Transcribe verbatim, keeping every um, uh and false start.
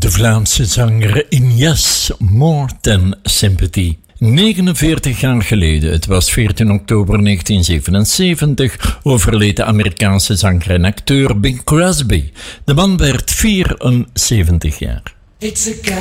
de Vlaamse zanger Ignace, More Than Sympathy. negenenveertig jaar geleden, het was veertien oktober negentien zevenenzeventig, overleed de Amerikaanse zanger en acteur Bing Crosby. De man werd vierenzeventig jaar.